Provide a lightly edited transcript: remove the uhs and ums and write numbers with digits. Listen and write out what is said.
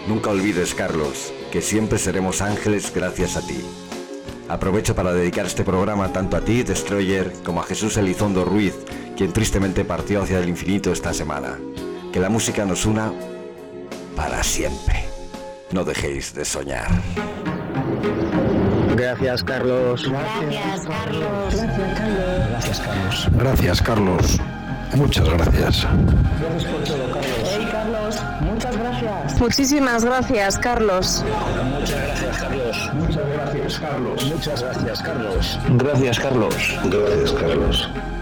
Nunca olvides, Carlos, que siempre seremos ángeles gracias a ti. Aprovecho para dedicar este programa tanto a ti, Destroyer, como a Jesús Elizondo Ruiz, quien tristemente partió hacia el infinito esta semana. Que la música nos una para siempre. No dejéis de soñar. Gracias, Carlos. Gracias, Carlos. Gracias, Carlos. Gracias, Carlos. Muchas gracias. Gracias por todo, Carlos. Hey, Carlos, muchas gracias. Muchísimas gracias, Carlos. Muchas gracias, Carlos. Muchas gracias, Carlos. Muchas gracias, Carlos. Gracias, Carlos. Gracias, Carlos.